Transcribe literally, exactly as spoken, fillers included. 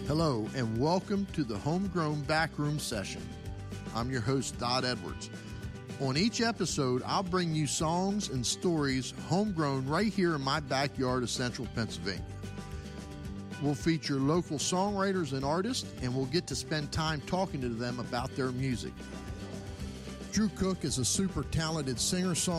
Hello, and welcome to the Homegrown Backroom Session. I'm your host, Dodd Edwards. On each episode, I'll bring you songs and stories homegrown right here in my backyard of central Pennsylvania. We'll feature local songwriters and artists, and we'll get to spend time talking to them about their music. Drew Cook is a super talented singer-songwriter